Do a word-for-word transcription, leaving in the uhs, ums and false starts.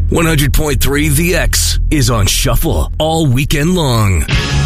one hundred point three The X is on shuffle all weekend long.